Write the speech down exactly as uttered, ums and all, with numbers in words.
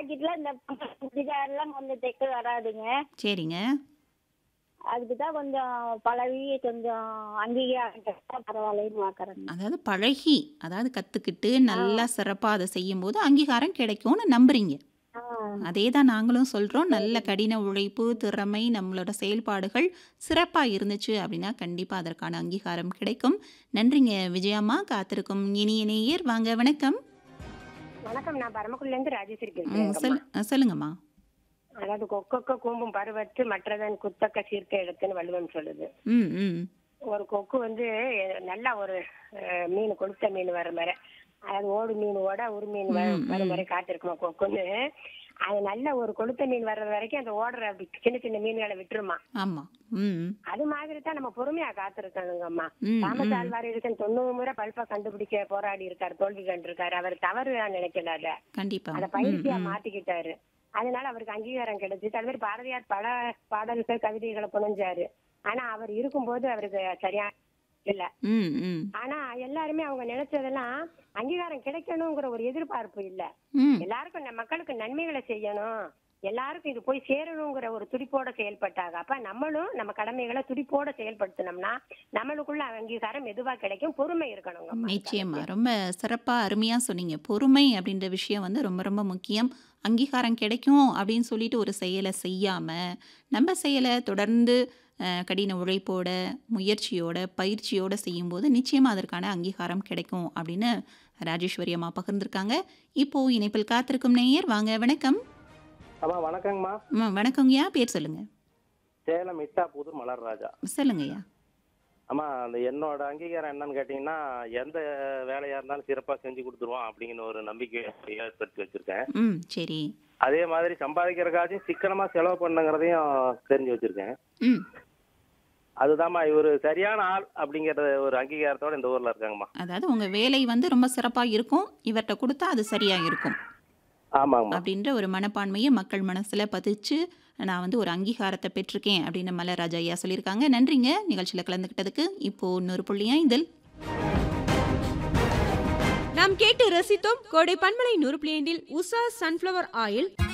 பாக்கெட்ல இந்த சுடிதார்லாம் கொஞ்சம் தைக்க வராதுங்க. சரிங்க. அதுக்கு தான் கொஞ்சம் பழகி கொஞ்சம் அங்கீகாரம் கிடைச்சா பரவாயில்லைன்னு பார்க்குறேங்க. அதாவது பழகி, அதாவது கத்துக்கிட்டு ஆ, நல்லா சிறப்பா அத செய்யும்போது அங்கீகாரம் கிடைக்கும்னு நம்புறீங்க. ஆ, அதே தான் நாங்களும் சொல்றோம். நல்ல சரிங்க. கடின உழைப்பு, திறமை, நம்மளோட செயல்பாடுகள் சிறப்பா இருந்துச்சு அப்படின்னா, கண்டிப்பா அதற்கான அங்கீகாரம் கிடைக்கும். நன்றிங்க விஜயம்மா. காத்திருக்கும் இனிய நேயர் வாங்க வணக்கம். வணக்கம். நான் பரமக்குடிலேருந்து ராஜேஸ்வரி ம். பேசுறேங்கம்மா. சொல் அ சொல்லுங்கம்மா. அதாவது கொக்கொக்க கூம்பும் பருவத்து மற்றதன் குத்தக்க சீர்க்க எடுத்துன்னு வள்ளுவன் சொல்லுது. ம், ம். ஒரு கொக்கு வந்து அஹ், நல்லா ஒரு அஹ், மீன் கொளுத்த மீன் வர மாதிரி, அதாவது ஓடு மீன் ஓட ஒரு மீன் வ- ம், வர ம். மாதிரி காத்திருக்குமா கொக்குன்னு. அது நல்ல ஒரு கொளுத்த மீன் வர்றது வரைக்கும் அந்த ஓடுற அப்படி சின்ன சின்ன மீன்களை விட்டுருமா. ஆமா. ம். அது மாதிரி தான் நம்ம பொறுமையா காத்திருக்கணுங்கம்மா. ம், தாமஸ் ம். ஆழ்வார் எடிசன் தொண்ணூறு முறை பல்ப கண்டுபிடிக்க போராடி இருக்காரு, தோல்வி கண்டிருக்காரு. அவர் தவறு நினைக்கல, அத கண்டிப்பா. அத ம், பயிற்சியா ம். மாத்திக்கிட்டாரு. அதனால அவருக்கு அங்கீகாரம் கிடைச்சிச்சு. அது மாதிரி பாரதியார் பல பாடல்கள் கவிதைகளை புனைஞ்சாரு. ஆனா அவர் இருக்கும்போது அவருக்கு சரியா இல்ல. ம், ம். ஆனா எல்லாருமே அவங்க நினைச்சதெல்லாம் அங்கீகாரம் கிடைக்கணுங்கிற ஒரு எதிர்பார்ப்பு இல்ல. ம். எல்லாருக்கும் நம்ம மக்களுக்கு நன்மைகளை செய்யணும், எல்லாருக்கும் இது போய் சேரணுங்கிற ஒரு துடிப்போட செயல்பட்டாங்க. அப்ப நம்மளும் நம்ம கடமைகளை துடிப்போட செயல்படுத்தினோம்னா நம்மளுக்குள்ள அங்கீகாரம் மெதுவா கிடைக்கும். பொறுமை இருக்கணுங்கம்மா நிச்சயமா. எல்லாருக்கும். ரொம்ப சிறப்பா, அருமையா சொன்னீங்க. பொறுமை அப்படின்ற விஷயம் வந்து ரொம்ப ரொம்ப முக்கியம். அங்கீகாரம் கிடைக்கும் அப்படின்னு சொல்லிட்டு ஒரு செயலை செய்யாம, நம்ம செயலை தொடர்ந்து அ கடின உழைப்போட, முயற்சியோட, பயிற்சியோட செய்யும்போது நிச்சயமா அதற்கான அங்கீகாரம் கிடைக்கும் அப்படின்னு ராஜேஸ்வரி அம்மா பகிர்ந்திருக்காங்க. இப்போ இணைப்பில் காத்திருக்கும் நேயர் வாங்க வணக்கம். அம்மா வணக்கங்கம்மா. ம், வணக்கங்கய்யா. பேர் சொல்லுங்க. சேலம் இட்டாப்புதூர் மலர் ராஜா. சொல்லுங்கய்யா. அம்மா, அந்த என்னோட அங்கீகாரம் என்னன்னு கேட்டீங்கன்னா, எந்த வேலையா இருந்தாலும் சிறப்பா செஞ்சு கொடுத்துருவோம் அப்படிங்கிற ஒரு நம்பிக்கை ஏற்படுத்தி வச்சிருக்கேன். ம். சரி. அதே மாதிரி சம்பாதிக்கிறக்காச்சும் சிக்கனமா செலவு பண்ணுங்கிறதையும் தெரிஞ்சு வச்சிருக்கேன். ம். அதுதாம்மா இவரு சரியான ஆள் அப்படிங்கிற ஒரு அங்கீகாரத்தோட இந்த ஊர்ல இருக்காங்கம்மா. அதாவது உங்க வேலை வந்து ரொம்ப சிறப்பா இருக்கும். இவர்ட்ட குடுத்தா அது சரியா இருக்கும். ஆமாங்கம்மா. அப்படின்ற ஒரு மனப்பான்மையை மக்கள் மனசுல பதிச்சு, நான் வந்து ஒரு அங்கீகாரத்தை பெற்றிருக்கேன் அப்படின்னு மலராஜா ஐயா சொல்லியிருக்காங்க. நன்றிங்க நிகழ்ச்சியில கலந்துக்கிட்டதுக்கு. இப்போ இன்னொரு புள்ளியா இதில் நாம் கேட்டு ரசித்தோம் கோடை பண்பலை நூறு புள்ளி ஐந்தில் உஷா சன்ஃப்ளவர் ஆயில்